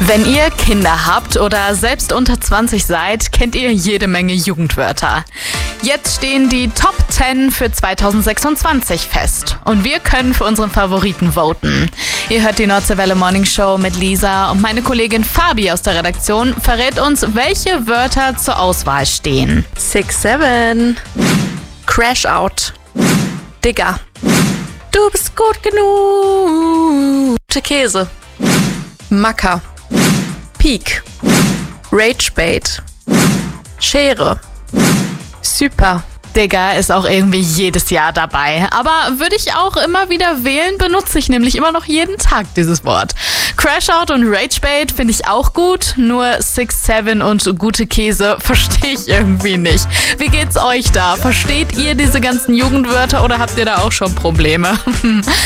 Wenn ihr Kinder habt oder selbst unter 20 seid, kennt ihr jede Menge Jugendwörter. Jetzt stehen die Top 10 für 2026 fest und wir können für unseren Favoriten voten. Ihr hört die Nordseewelle Morning Show mit Lisa und meine Kollegin Fabi aus der Redaktion verrät uns, welche Wörter zur Auswahl stehen. 6-7, Crash Out, Digger, du bist gut genug, Käse, Macker, Peak, Ragebait, Schere, Super. Digga ist auch irgendwie jedes Jahr dabei. Aber würde ich auch immer wieder wählen, benutze ich nämlich immer noch jeden Tag dieses Wort. Crashout und Ragebait finde ich auch gut, nur 6-7 und gute Käse verstehe ich irgendwie nicht. Wie geht's euch da? Versteht ihr diese ganzen Jugendwörter oder habt ihr da auch schon Probleme?